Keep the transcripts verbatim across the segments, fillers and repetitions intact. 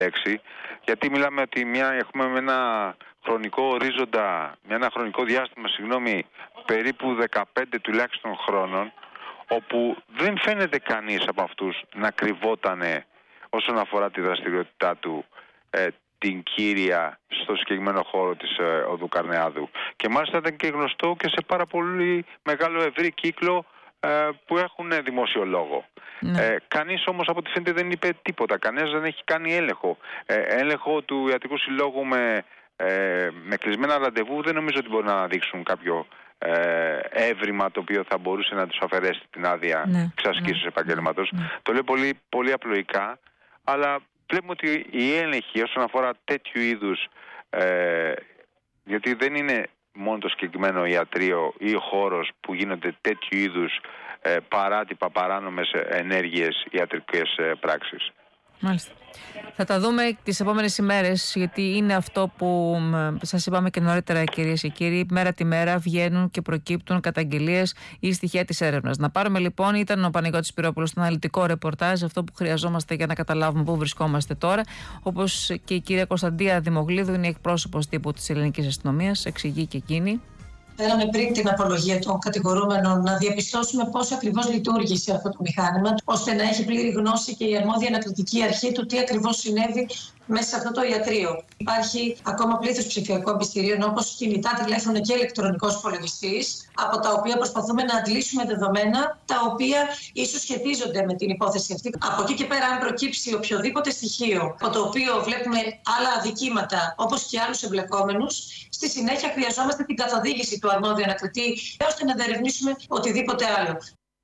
έξι, γιατί μιλάμε ότι μια, έχουμε ένα χρονικό ορίζοντα, με ένα χρονικό διάστημα, συγγνώμη, περίπου δεκαπέντε τουλάχιστον χρόνων, όπου δεν φαίνεται κανείς από αυτούς να κρυβότανε όσον αφορά τη δραστηριότητά του ε, την κύρια στο συγκεκριμένο χώρο της ε, οδού Καρνεάδου. Και μάλιστα ήταν και γνωστό και σε πάρα πολύ μεγάλο ευρύ κύκλο ε, που έχουν δημόσιο λόγο. Ναι. Ε, κανείς όμως από ό,τι φαίνεται δεν είπε τίποτα. Κανένας δεν έχει κάνει έλεγχο. Ε, έλεγχο του Ιατρικού Συλλόγου με, ε, με κλεισμένα ραντεβού δεν νομίζω ότι μπορεί να αναδείξουν κάποιο ε, έβριμα το οποίο θα μπορούσε να τους αφαιρέσει την άδεια ναι. εξασκήσεως ναι. επαγγέλματος. Ναι. Το λέω πολύ, πολύ απλοϊκά, αλλά βλέπουμε ότι η έλεγχη όσον αφορά τέτοιου είδους, ε, γιατί δεν είναι μόνο το συγκεκριμένο ιατρείο ή ο χώρος που γίνονται τέτοιου είδους ε, παράτυπα, παράνομες ενέργειες, ιατρικές ε, πράξεις. Μάλιστα. Θα τα δούμε τις επόμενες ημέρες, γιατί είναι αυτό που σας είπαμε και νωρίτερα, κυρίες και κύριοι. Μέρα τη μέρα βγαίνουν και προκύπτουν καταγγελίες ή στοιχεία της έρευνας. Να πάρουμε λοιπόν, ήταν ο Παναγιώτης Πυρόπουλος στο αναλυτικό ρεπορτάζ, αυτό που χρειαζόμαστε για να καταλάβουμε πού βρισκόμαστε τώρα. Όπως και η κυρία Κωνσταντία Δημογλίδου, είναι εκπρόσωπος τύπου της Ελληνικής Αστυνομίας, εξηγεί και εκείνη. Θέλαμε πριν την απολογία των κατηγορούμενων να διαπιστώσουμε πώς ακριβώς λειτουργήσε αυτό το μηχάνημα, ώστε να έχει πλήρη γνώση και η αρμόδια ανακριτική αρχή του τι ακριβώς συνέβη μέσα σε αυτό το ιατρείο. Υπάρχει ακόμα πλήθος ψηφιακών πιστηρίων, όπως κινητά τηλέφωνα και ηλεκτρονικός υπολογιστής, από τα οποία προσπαθούμε να αντλήσουμε δεδομένα τα οποία ίσως σχετίζονται με την υπόθεση αυτή. Από εκεί και πέρα, αν προκύψει οποιοδήποτε στοιχείο, από το οποίο βλέπουμε άλλα αδικήματα, όπως και άλλους εμπλεκόμενους, στη συνέχεια χρειαζόμαστε την καθοδήγηση του αρμόδιου ανακριτή, ώστε να διερευνήσουμε οτιδήποτε άλλο.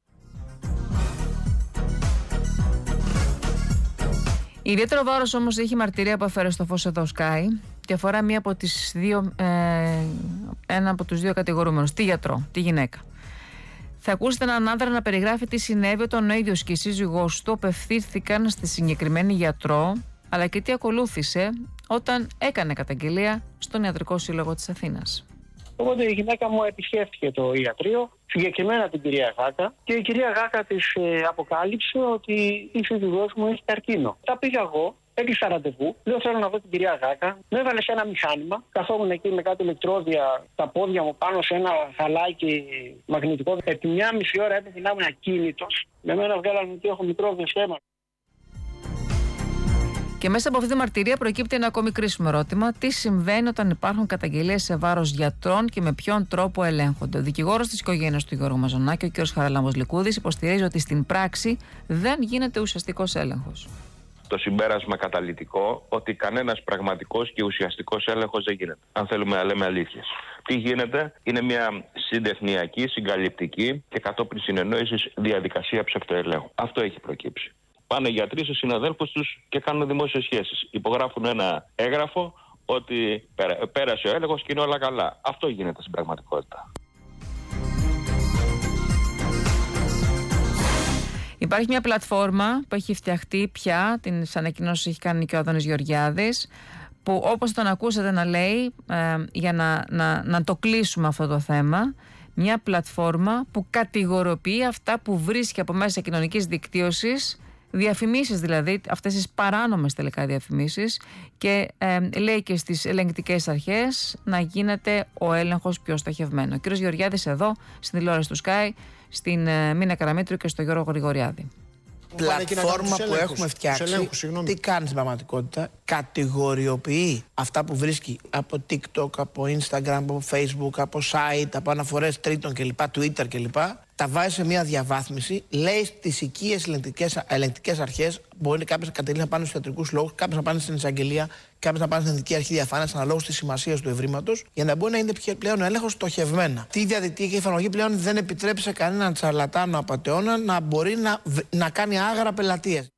Ιδιαίτερο βάρος όμως έχει η μαρτυρία που έφερε στο φως εδώ Sky και αφορά μία από τις δύο, ε, ένα από τους δύο κατηγορούμενους, τη γιατρό, τη γυναίκα. Θα ακούσετε έναν άντρα να περιγράφει τι συνέβη όταν ο ίδιος και η σύζυγός του απευθύνθηκαν στη συγκεκριμένη γιατρό, αλλά και τι ακολούθησε όταν έκανε καταγγελία στον Ιατρικό Σύλλογο της Αθήνας. Οπότε η γυναίκα μου επισκέφθηκε το ιατρείο, συγκεκριμένα την κυρία Γάκα, και η κυρία Γάκα της ε, αποκάλυψε ότι η σύζυγός μου έχει καρκίνο. Τα πήγα εγώ, έκλεισα ραντεβού, λέω θέλω να δω την κυρία Γάκα, με έβαλε σε ένα μηχάνημα, καθόμουν εκεί με κάτι ηλεκτρόδια τα πόδια μου πάνω σε ένα χαλάκι μαγνητικό. Επί μια μισή ώρα έπρεπε να ήμουν ακίνητος, με μένα βγάλανε ότι έχω μικρόβιο στέμα. Και μέσα από αυτή τη μαρτυρία προκύπτει ένα ακόμη κρίσιμο ερώτημα: τι συμβαίνει όταν υπάρχουν καταγγελίες σε βάρος γιατρών και με ποιον τρόπο ελέγχονται. Ο δικηγόρος της οικογένειας του Γιώργου Μαζονάκη, ο κ. Χαραλάμπος Λικούδης, υποστηρίζει ότι στην πράξη δεν γίνεται ουσιαστικός έλεγχος. Το συμπέρασμα καταλυτικό ότι κανένας πραγματικός και ουσιαστικός έλεγχος δεν γίνεται. Αν θέλουμε να λέμε αλήθειες. Τι γίνεται, είναι μια συντεχνιακή, συγκαλυπτική και κατόπιν συνεννόησης διαδικασία ψευτοελέγχου. Αυτό έχει προκύψει. Πάνε γιατροί στους συναδέλφους τους και κάνουν δημόσιες σχέσεις. Υπογράφουν ένα έγγραφο ότι πέρασε ο έλεγχος και είναι όλα καλά. Αυτό γίνεται στην πραγματικότητα. Υπάρχει μια πλατφόρμα που έχει φτιαχτεί πια, τις ανακοινώσεις έχει κάνει και ο Άδωνης Γεωργιάδης, που όπως τον ακούσατε να λέει, ε, για να, να, να το κλείσουμε αυτό το θέμα, μια πλατφόρμα που κατηγοροποιεί αυτά που βρίσκει από μέσα κοινωνικής δικτύωσης, διαφημίσεις δηλαδή, αυτές τις παράνομες τελικά διαφημίσεις, και ε, λέει και στις ελεγκτικές αρχές να γίνεται ο έλεγχος πιο στοχευμένο. Ο κ. Γεωργιάδης εδώ στην τηλεόραση του Sky, στην ε, Μίνα Καραμήτρου και στο Γιώργο Γρηγοριάδη. Πλατφόρμα που ελέγχους, έχουμε φτιάξει, ελέγχους, τι κάνει στην πραγματικότητα, κατηγοριοποιεί αυτά που βρίσκει από TikTok, από Instagram, από Facebook, από site, από αναφορές τρίτων κλπ, Twitter κλπ. Τα βάζει σε μια διαβάθμιση, λέει στις οικίες ελεγκτικές αρχές, μπορεί κάποιες κατελήγουν να πάνε στους ιατρικούς λόγους, κάποιες να πάνε στην εισαγγελία, κάποιες να πάνε στην Εθνική Αρχή Διαφάνειας αναλόγως της σημασίας του ευρήματος, για να μπορεί να είναι πλέον έλεγχος στοχευμένα. Τι διαδικτυακή εφαρμογή πλέον δεν επιτρέπει σε κανέναν τσαρλατάνο απατεώνα να μπορεί να, να κάνει άγρα πελατείας.